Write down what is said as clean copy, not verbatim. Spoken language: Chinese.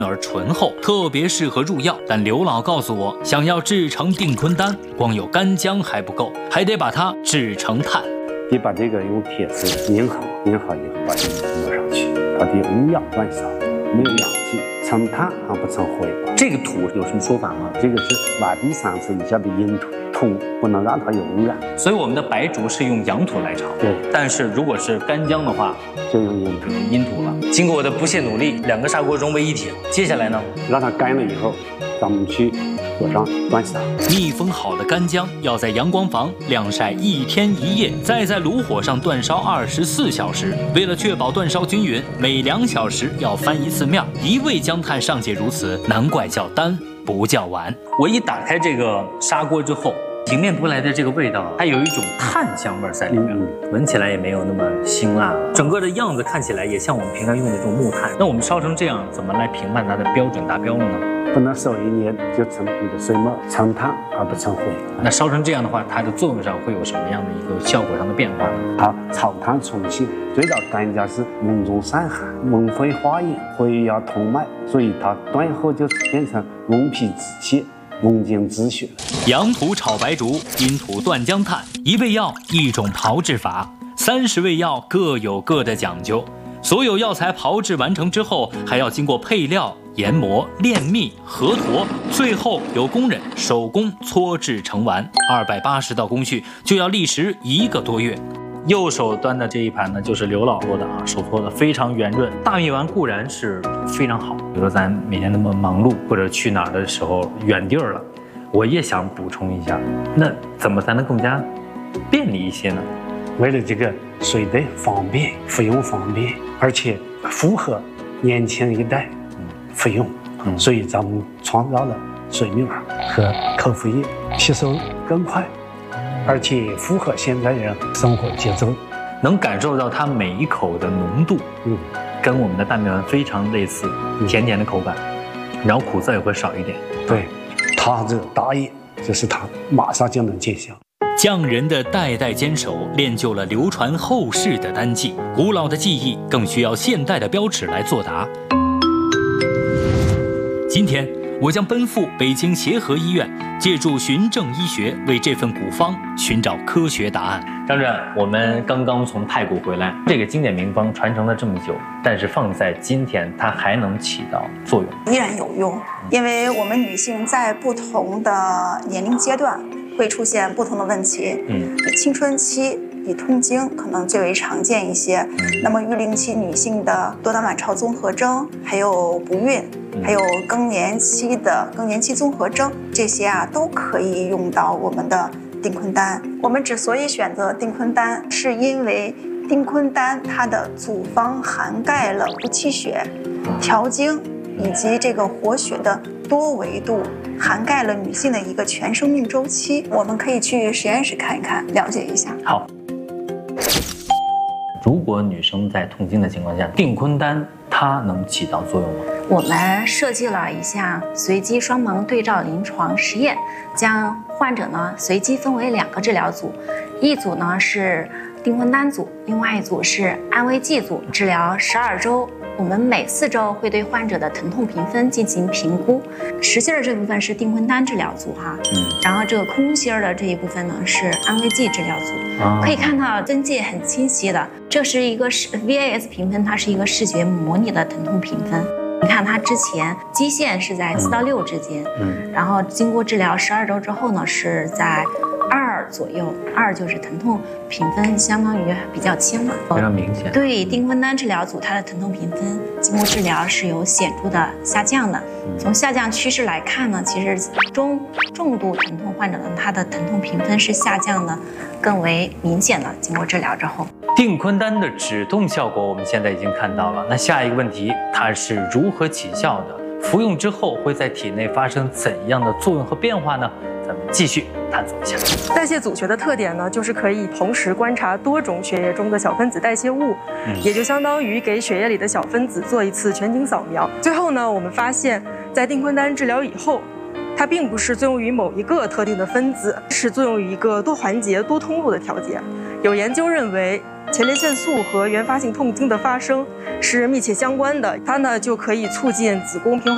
而醇厚，特别适合入药。但刘老告诉我，想要制成定坤丹，光有干姜还不够，还得把它制成炭。 你把这个用铁丝拧好以后，把这个抹上去，它的无氧燃烧，没有氧气，成炭而不成灰。 这个土有什么说法吗？ 这个是挖地3次以下的阴土，土不能让它有污染。 所以我们的白术是用阳土来炒， 对。 但是如果是干姜的话， 就用阴土。 阴土了。经过我的不懈努力，2个砂锅融为一体。接下来呢， 让它干了以后，咱们去火上煅烧。 密封好的干姜要在阳光房晾晒1天1夜，再在炉火上煅烧24小时。为了确保煅烧均匀，每2小时要翻1次面。一味姜炭尚且如此，难怪叫丹不叫丸。 我一打开这个砂锅之后，迎面扑来的这个味道，它有一种炭香味在里面，闻起来也没有那么辛辣了。整个的样子看起来也像我们平常用的这种木炭。那我们烧成这样，怎么来评判它的标准达标了呢？ 不能手一捏就成那个水沫，成炭而不成灰。 那烧成这样的话，它的作用上会有什么样的一个效果上的变化呢？ 它草炭重性，最早干姜是温中散寒、温肺化饮、回阳通脉，所以它断后就变成温脾止泻、温经止血。 阳土炒白术，阴土断姜炭，一味药一种炮制法，30味药各有各的讲究。所有药材炮制完成之后，还要经过配料、研磨、炼蜜、合坨，最后由工人手工搓制成丸。280道工序就要历时1个多月。 右手端的这一盘呢，就是刘老做的啊，手搓的非常圆润。大米丸固然是非常好，比如说咱每天那么忙碌，或者去哪儿的时候远地儿了，我也想补充一下，那怎么才能更加便利一些呢？ 为了这个水的方便，服用方便，而且符合年轻一代服用，所以咱们创造了水蜜丸和口服液，吸收更快，而且符合现在人生活节奏， 能感受到它每一口的浓度，跟我们的大米丸非常类似，甜甜的口感，然后苦涩也会少一点。 对，它这打野就是它马上就能见效。 匠人的代代坚守，练就了流传后世的丹技。古老的技艺更需要现代的标尺来作答。今天，我将奔赴北京协和医院，借助循证医学，为这份古方寻找科学答案。 张主任，我们刚刚从太谷回来，这个经典名方传承了这么久，但是放在今天，它还能起到作用？ 依然有用，因为我们女性在不同的年龄阶段会出现不同的问题。以青春期、以痛经可能最为常见一些。那么育龄期女性的多囊卵巢综合征，还有不孕，还有更年期综合征，这些都可以用到我们的定坤丹。我们之所以选择定坤丹，是因为定坤丹它的组方涵盖了补气血、调经以及这个活血的多维度，涵盖了女性的一个全生命周期。我们可以去实验室看一看，了解一下。 好。如果女生在痛经的情况下，定坤丹它能起到作用吗？ 我们设计了一项随机双盲对照临床实验，将患者呢随机分为2个治疗组，一组呢是定坤丹组，另外一组是安慰剂组，治疗12周。我们每4周会对患者的疼痛评分进行评估，实心儿这部分是定坤丹治疗组然后这个空心儿的这一部分呢是安慰剂治疗组。可以看到分界很清晰的，这是一个VAS 评分，它是一个视觉模拟的疼痛评分。你看它之前基线是在4到6之间，然后经过治疗12周之后呢是在2左右，2就是疼痛评分相当于比较轻了， 非常明显。 对定坤丹治疗组，它的疼痛评分经过治疗是有显著的下降的。从下降趋势来看呢，其实重度疼痛患者呢，他的疼痛评分是下降的更为明显的。经过治疗之后， 定坤丹的止痛效果我们现在已经看到了。那下一个问题，它是如何起效的？服用之后会在体内发生怎样的作用和变化呢？咱们继续探索一下。 代谢组学的特点呢，就是可以同时观察多种血液中的小分子代谢物，也就相当于给血液里的小分子做一次全景扫描。最后呢，我们发现，在定坤丹治疗以后，它并不是作用于某一个特定的分子，是作用于一个多环节、多通路的调节。有研究认为，前列腺素和原发性痛经的发生是密切相关的，它呢就可以促进子宫平滑